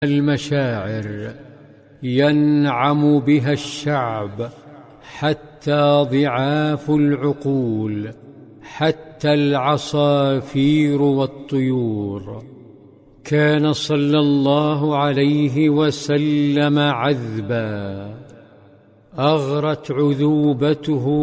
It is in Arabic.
المشاعر ينعم بها الشعب، حتى ضعاف العقول، حتى العصافير والطيور. كان صلى الله عليه وسلم عذبا، أغرت عذوبته